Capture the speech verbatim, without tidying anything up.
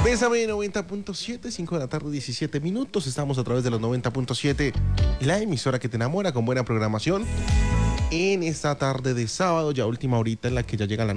Bésame noventa punto siete, cinco de la tarde, diecisiete minutos. Estamos a través de los noventa punto siete, la emisora que te enamora con buena programación. En esta tarde de sábado, ya última horita en la que ya llega la